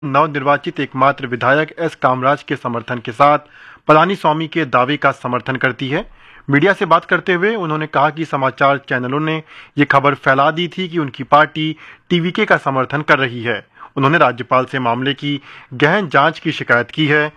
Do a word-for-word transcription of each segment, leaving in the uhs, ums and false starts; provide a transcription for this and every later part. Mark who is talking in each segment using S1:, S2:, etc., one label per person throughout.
S1: नवनिर्वाचित एकमात्र विधायक एस कामराज के समर्थन के साथ पलानीस्वामी के दावे का समर्थन करती है। मीडिया से बात करते हुए उन्होंने कहा कि समाचार चैनलों ने ये खबर फैला दी थी कि उनकी पार्टी टीवीके का समर्थन कर रही है। उन्होंने राज्यपाल से मामले की गहन जांच की शिकायत की है।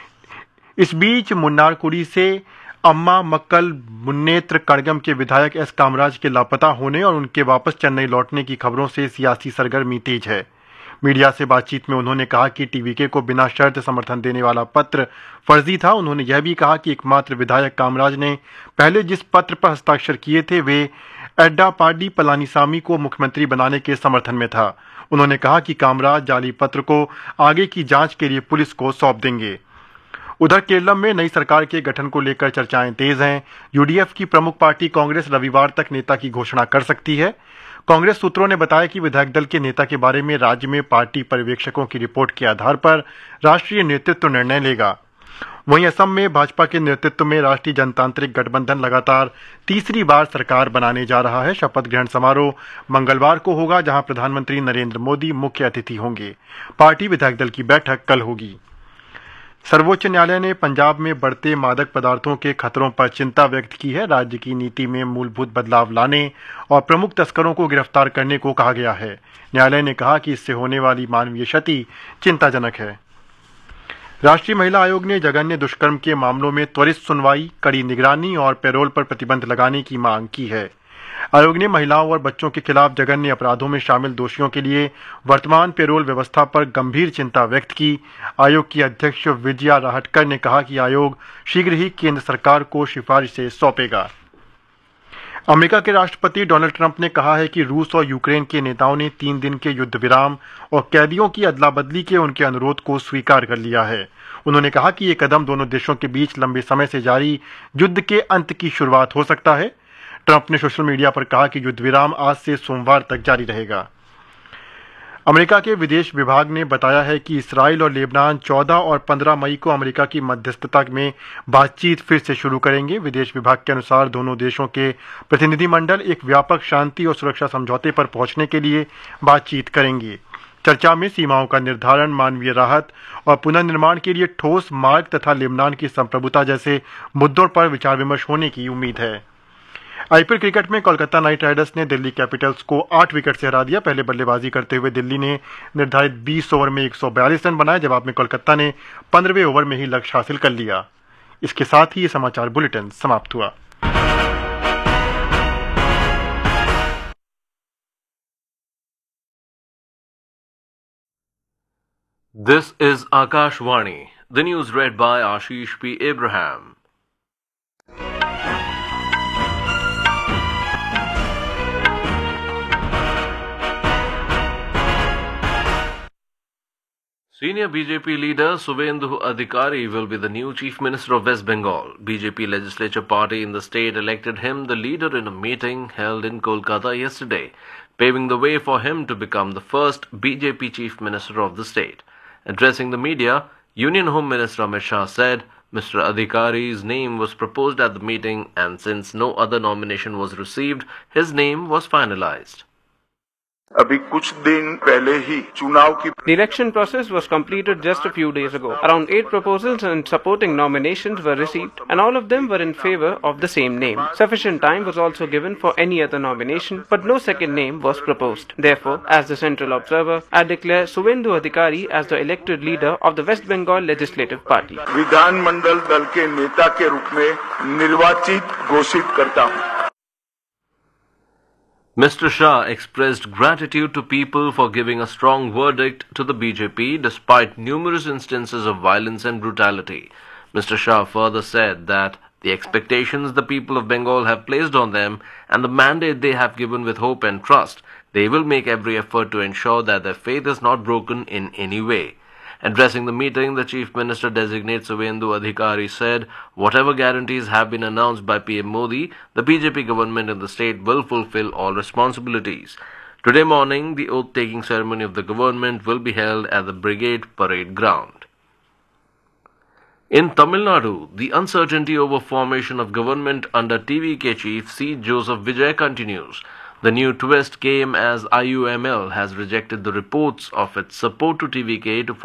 S1: इस बीच मुन्नारकुड़ी से अम्मा मक्कल मुन्नेत्र कड़गम के विधायक एस कामराज के लापता होने और उनके वापस चेन्नई लौटने की खबरों से सियासी सरगर्मी तेज है। मीडिया से बातचीत में उन्होंने कहा कि टीवीके को बिना शर्त समर्थन देने वाला पत्र फर्जी था। उन्होंने यह भी कहा कि एकमात्र विधायक कामराज ने पहले जिस पत्र पर हस्ताक्षर किए थे वे एड्डापाडी पलानीस्वामी को मुख्यमंत्री बनाने के समर्थन में था। उन्होंने कहा कि कामराज जाली पत्र को आगे की जांच के लिए पुलिस को सौंप देंगे। उधर केरलम में नई सरकार के गठन को लेकर चर्चाएं तेज हैं। यूडीएफ की प्रमुख पार्टी कांग्रेस रविवार तक नेता की घोषणा कर सकती है। कांग्रेस सूत्रों ने बताया कि विधायक दल के नेता के बारे में राज्य में पार्टी पर्यवेक्षकों की रिपोर्ट के आधार पर राष्ट्रीय नेतृत्व निर्णय लेगा। वहीं असम में भाजपा के नेतृत्व में राष्ट्रीय जनतांत्रिक गठबंधन लगातार तीसरी बार सरकार बनाने जा रहा है। शपथ ग्रहण समारोह मंगलवार को होगा, जहां प्रधानमंत्री नरेंद्र मोदी मुख्य अतिथि होंगे। पार्टी विधायक दल की बैठक कल होगी। सर्वोच्च न्यायालय ने पंजाब में बढ़ते मादक पदार्थों के खतरों पर चिंता व्यक्त की है। राज्य की नीति में मूलभूत बदलाव लाने और प्रमुख तस्करों को गिरफ्तार करने को कहा गया है। न्यायालय ने कहा कि इससे होने वाली मानवीय क्षति चिंताजनक है। राष्ट्रीय महिला आयोग ने जघन्य दुष्कर्म के मामलों में त्वरित सुनवाई, कड़ी निगरानी और पैरोल पर प्रतिबंध लगाने की मांग की है। आयोग ने महिलाओं और बच्चों के खिलाफ जघन्य अपराधों में शामिल दोषियों के लिए वर्तमान पैरोल व्यवस्था पर गंभीर चिंता व्यक्त की। आयोग की अध्यक्ष विजया राहटकर ने कहा कि आयोग शीघ्र ही केंद्र सरकार को सिफारिशें सौंपेगा। अमेरिका के राष्ट्रपति डोनाल्ड ट्रंप ने कहा है कि रूस और यूक्रेन के नेताओं ने तीन दिन के युद्ध विराम और कैदियों की अदला बदली के उनके अनुरोध को स्वीकार कर लिया है। उन्होंने कहा कि ये कदम दोनों देशों के बीच लंबे समय से जारी युद्ध के अंत की शुरुआत हो सकता है। ट्रंप ने सोशल मीडिया पर कहा कि युद्ध विराम आज से सोमवार तक जारी रहेगा। अमेरिका के विदेश विभाग ने बताया है कि इसराइल और लेबनान चौदह और पंद्रह मई को अमेरिका की मध्यस्थता में बातचीत फिर से शुरू करेंगे। विदेश विभाग के अनुसार दोनों देशों के प्रतिनिधिमंडल एक व्यापक शांति और सुरक्षा समझौते पर पहुंचने के लिए बातचीत करेंगे। चर्चा में सीमाओं का निर्धारण, मानवीय राहत और पुनर्निर्माण के लिए ठोस मार्ग तथा लेबनान की संप्रभुता जैसे मुद्दों पर विचार विमर्श होने की उम्मीद है। आईपीएल क्रिकेट में कोलकाता नाइट राइडर्स ने दिल्ली कैपिटल्स को आठ विकेट से हरा दिया। पहले बल्लेबाजी करते हुए दिल्ली ने निर्धारित बीस ओवर में एक सौ बयालीस रन बनाए। जवाब में कोलकाता ने पंद्रहवें ओवर में ही लक्ष्य हासिल कर लिया। इसके साथ ही ये समाचार बुलेटिन समाप्त हुआ।
S2: This is Akashvani. The news read by Ashish P. Abraham. Senior B J P leader Suvendu Adhikari will be the new Chief Minister of West Bengal. B J P legislature party in the state elected him the leader in a meeting held in Kolkata yesterday, paving the way for him to become the first B J P Chief Minister of the state. Addressing the media, Union Home Minister Amit Shah said Mister Adhikari's name was proposed at the meeting and since no other nomination was received, his name was finalized.
S3: अभी कुछ दिन पहले ही चुनाव की
S4: The election process was completed just a few days ago. Around eight proposals and supporting nominations were received and all of them were in favor of the same name. Sufficient time was also given for any other nomination, but no second name was proposed. Therefore, as the central observer, I declare Suvendu Adhikari as the elected leader of the West Bengal Legislative Party.
S3: विधानमंडल दल के नेता के रूप में निर्वाचित घोषित करता हूँ।
S2: Mister Shah expressed gratitude to people for giving a strong verdict to the B J P despite numerous instances of violence and brutality. Mister Shah further said that the expectations the people of Bengal have placed on them and the mandate they have given with hope and trust, they will make every effort to ensure that their faith is not broken in any way. Addressing the meeting, the Chief Minister designate Suvendu Adhikari said, whatever guarantees have been announced by P M Modi, the B J P government in the state will fulfill all responsibilities. Today morning, the oath-taking ceremony of the government will be held at the Brigade Parade Ground. In Tamil Nadu, the uncertainty over formation of government under T V K chief C. Joseph Vijay continues. The new twist came as I U M L has rejected the reports of its support to T V K to